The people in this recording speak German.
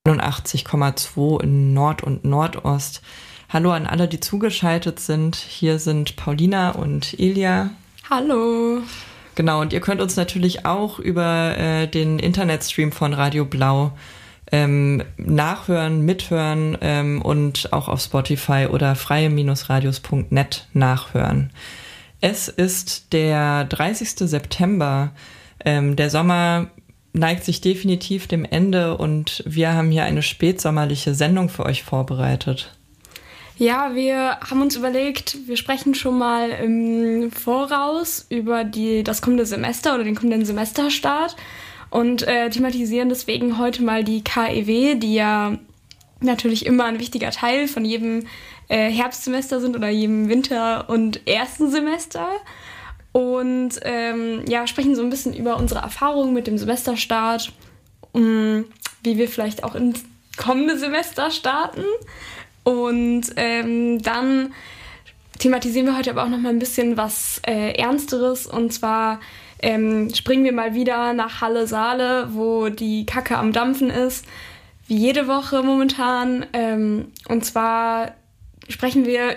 89,2 in Nord und Nordost. Hallo an alle, die zugeschaltet sind. Hier sind Paulina und Elia. Hallo. Genau, und ihr könnt uns natürlich auch über den Internetstream von Radio Blau nachhören, mithören und auch auf Spotify oder freie-radios.net nachhören. Es ist der 30. September. Der Sommer neigt sich definitiv dem Ende und wir haben hier eine spätsommerliche Sendung für euch vorbereitet. Ja, wir haben uns überlegt, wir sprechen schon mal im Voraus über das kommende Semester oder den kommenden Semesterstart und thematisieren deswegen heute mal die KEW, die ja natürlich immer ein wichtiger Teil von jedem Herbstsemester sind oder jedem Winter- und ersten Semester. Und sprechen so ein bisschen über unsere Erfahrungen mit dem Semesterstart, wie wir vielleicht auch ins kommende Semester starten. Und dann thematisieren wir heute aber auch noch mal ein bisschen was Ernsteres. Und zwar springen wir mal wieder nach Halle-Saale, wo die Kacke am Dampfen ist, wie jede Woche momentan. Und zwar sprechen wir